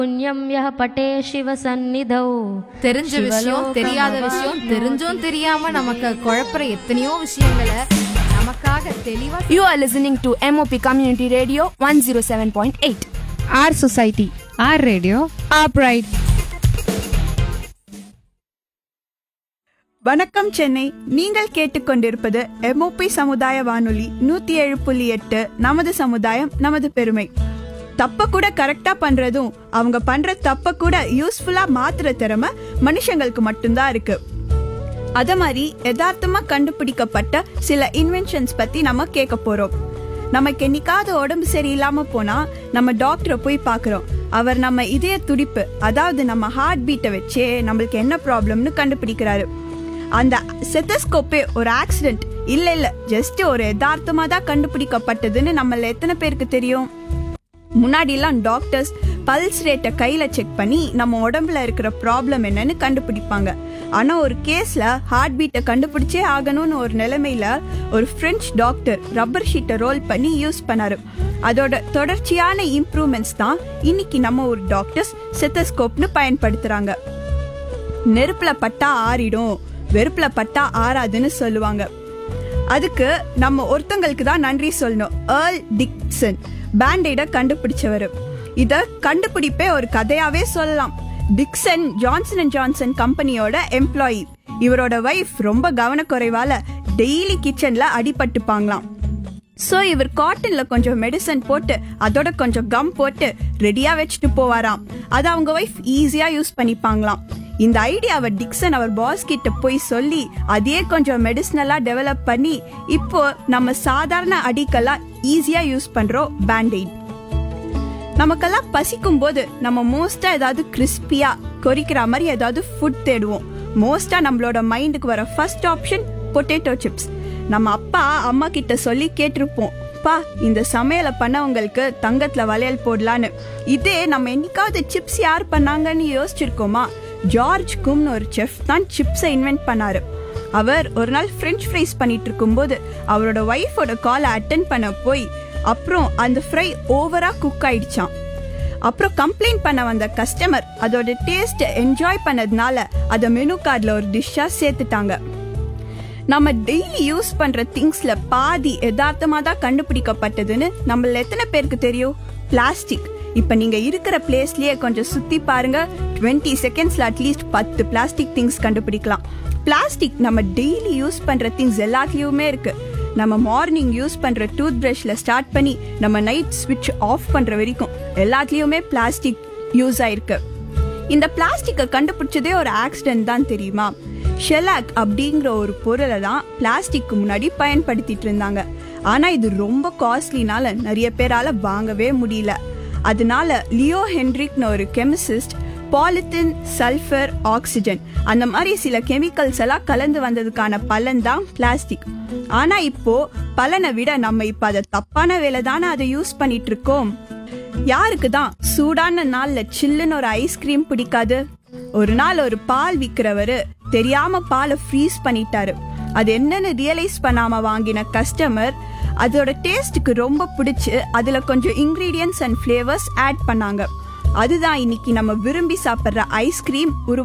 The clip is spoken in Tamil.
புண்ணியம் யஹ பட்டே சிவ சந்நிதௌ. தெரிஞ்ச விஷயம் தெரியாத விஷயம் தெரிஞ்சும் தெரியாம நமக்கு குழப்பற எத்தனையோ விஷயங்களை நமக்காக தெளிவா. You are listening to MOP Community Radio 107.8. Our society, our radio, our pride. வணக்கம் சென்னை. நீங்கள் கேட்டுக்கொண்டிருப்பது எம்ஓபி சமுதாய வானொலி 107.8. நமது சமுதாயம் நமது பெருமை. தப்ப கூட கரெக்டா பண்றதும் அவங்க பண்ற தப்ப கூட யூஸ்ஃபுல்லா மாத்துற திறமை மனுஷங்களுக்கு மட்டும்தான் இருக்கு. அத மாதிரி யதார்த்தமா கண்டுபிடிக்கப்பட்ட சில இன்வென்ஷன்ஸ் பத்தி நம்ம கேட்க போறோம். நமக்கு என்னைக்காவது உடம்பு சரியில்லாம போனா நம்ம டாக்டரை போய் பாக்குறோம். அவர் நம்ம இதய துடிப்பு, அதாவது நம்ம ஹார்ட் பீட்டை வச்சே நம்மளுக்கு என்ன ப்ராப்ளம்னு கண்டுபிடிக்கிறாரு. அந்த ஸ்டெத்தஸ்கோப்பே ஒரு ஆக்சிடென்ட் இல்ல ஜஸ்ட் ஒரு யதார்த்தமா தான் கண்டுபிடிக்கப்பட்டதுன்னு நம்மள எத்தனை பேருக்கு தெரியும்? முன்னாடி எல்லாம் டாக்டர்ஸ் பல்ஸ் ரேட்டை கையில செக் பண்ணி நம்ம உடம்புல இருக்கிற ப்ராப்ளம் என்னன்னு கண்டுபிடிப்பாங்க. ஆனா ஒரு கேஸ்ல ஹார்ட் பீட்டை கண்டுபிடிச்சே ஆகணும்னு ஒரு நிலைமையில ஒரு பிரெஞ்சு டாக்டர் ரப்பர் ஷீட்டை ரோல் பண்ணி யூஸ் பண்ணாரு. அதோட தொடர்ச்சியான இம்ப்ரூவ்மெண்ட்ஸ் தான் இன்னைக்கு நம்ம ஒரு டாக்டர்ஸ் ஸ்டெத்தஸ்கோப்னு பயன்படுத்துறாங்க. நெருப்புல பட்டா ஆறிடும், வெறுப்புல பட்டா ஆறாதுன்னு சொல்லுவாங்க. அதுக்கு நம்ம ஒருத்தங்களுக்கு தான் நன்றி சொல்லணும். Earl Dixon பேண்டைட கண்டுபிடிச்சவர். இத கண்டுபிடிப்பே ஒரு கதையாவே சொல்லலாம். டிக்சன் ஜான்சன் அண்ட் ஜான்சன் கம்பெனியோட எம்ப்ளாயி. இவரோட வைஃப் ரொம்ப கவனக்குறைவால டெய்லி கிச்சன்ல அடிபட்டுப்பாங்களாம். சோ இவர் காட்டன்ல கொஞ்சம் மெடிசன் போட்டு அதோட கொஞ்சம் கம் போட்டு ரெடியா வச்சுட்டு போவாராம். அதை அவங்க வைஃப் ஈஸியா யூஸ் பண்ணிப்பாங்களாம். இந்த ஐடியாவை டிக்சன் அவர் பாஸ் கிட்ட போய் சொல்லி அதே கொஞ்சம் மெடிசனலா டெவலப் பண்ணி இப்போ நம்ம சாதாரண அடிக்கெல்லாம் ஈஸியா யூஸ் பண்றோம் பேண்டைட். நமக்கெல்லாம் பசிக்கும் போது நம்ம மோஸ்டா ஏதாவது கிறிஸ்பியா கொறிக்கிற மாதிரி ஏதாவது ஃபுட் தேடுவோம். மோஸ்டா நம்மளோட மைண்டுக்கு வர ஃபர்ஸ்ட் ஆப்ஷன் பொட்டேட்டோ சிப்ஸ். நம்ம அப்பா அம்மா கிட்ட சொல்லி கேட்டிருப்போம், பா இந்த சமையலை பண்ணவங்களுக்கு தங்கத்துல வளையல் போடலான்னு. இதே நம்ம என்னைக்காவது சிப்ஸ் யார் பண்ணாங்கன்னு யோசிச்சிருக்கோமா? ஜார்ஜ் கும்னு ஒரு செஃப் தான் சிப்ஸை இன்வென்ட் பண்ணாரு. அவர் ஒரு நாள் பிரெஞ்ச் ஃப்ரைஸ் பண்ணிட்டு இருக்கும் போது அவரோட ஒய்ஃபோட காலை அட்டென்ட் பண்ண போய் அப்புறம் அந்த ஃப்ரை ஓவரா குக் ஆயிடுச்சான். அப்புறம் கம்ப்ளைண்ட் பண்ண வந்த கஸ்டமர் அதோட டேஸ்ட் என்ஜாய் பண்ணதுனால அதை மெனு கார்ட்ல ஒரு டிஷ்ஷா சேர்த்துட்டாங்க. நம்ம டெய்லி யூஸ் பண்ற திங்ஸ்ல பாதி யதார்த்தமா தான் கண்டுபிடிக்கப்பட்டதுன்னு நம்மள எத்தனை பேருக்கு தெரியும்? பிளாஸ்டிக். இப்ப நீங்க இருக்கிற பிளேஸ்லயே கொஞ்சம் சுத்தி பாருங்க, 20 செகண்ட்ஸ்ல அட்லீஸ்ட் 10 பிளாஸ்டிக் திங்ஸ் கண்டுபிடிக்கலாம். பிளாஸ்டிக் நம்ம டெய்லி யூஸ் பண்ற திங்ஸ் எல்லாத்துலயுமே இருக்கு. நம்ம மார்னிங் யூஸ் பண்ற டூத் பிரஷ்ல ஸ்டார்ட் பண்ணி நம்ம நைட் ஸ்விட்ச் ஆஃப் பண்ற வரைக்கும் எல்லாத்துலயுமே பிளாஸ்டிக் யூஸ் ஆயிருக்கு. இந்த பிளாஸ்டிக்கை கண்டுபிடிச்சதே ஒரு ஆக்சிடென்ட் தான் தெரியுமா? ஷெலாக் அப்படிங்கிற ஒரு பொருளை தான் பிளாஸ்டிக்கு முன்னாடி பயன்படுத்திட்டு இருந்தாங்க. ஆனா இது ரொம்ப காஸ்ட்லினால நிறைய பேரால வாங்கவே முடியல. அதனால லியோ ஹென்ரிக்னு ஒரு கெமிசிஸ்ட் பாலித்தீன், சல்ஃபர், ஆக்சிஜன் அந்த மாதிரி சில கெமிக்கல்ஸ் எல்லாம் கலந்து வந்ததுக்கான பலன் தான் பிளாஸ்டிக். ஆனா இப்போ பலனை விட நம்ம இப்ப அதை தப்பான வேலை தானே அதை யூஸ் பண்ணிட்டு இருக்கோம். யாருக்கு தான் சூடான நாள்ல சில்லுன்னு ஒரு ஐஸ்கிரீம் பிடிக்காது? ஒரு நாள் ஒரு பால் விக்கிறவரு தெரியாம பாலை ஃப்ரீஸ் பண்ணிட்டாரு. அது என்னன்னு ரியலைஸ் பண்ணாம வாங்கின கஸ்டமர் அதோட டேஸ்டுக்கு ரொம்ப பிடிச்சு அதுல கொஞ்சம் இன்கிரீடியன்ட்ஸ் அண்ட் ஃபிளேவர்ஸ் ஆட் பண்ணாங்க. அதுதான் இன்னைக்கு நம்ம விரும்பி சாப்பிடுற ஐஸ்கிரீம்